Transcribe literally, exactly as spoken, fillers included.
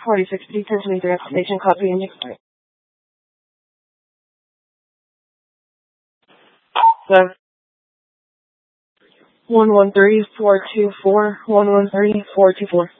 forty-six D, ten twenty-three application, copy and explain. Seven. One one three four two four one one three four two four.